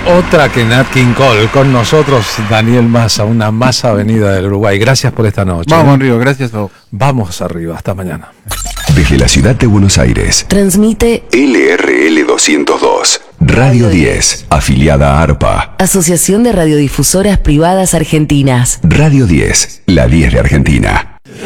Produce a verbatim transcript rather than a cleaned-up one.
Otra que Nat King Cole. Con nosotros Daniel Massa, una masa venida del Uruguay. Gracias por esta noche. Vamos arriba, gracias a vos. Vamos arriba, hasta mañana. Desde la ciudad de Buenos Aires, transmite L R L doscientos dos, Radio diez, afiliada a ARPA. Asociación de Radiodifusoras Privadas Argentinas. Radio diez, la diez de Argentina.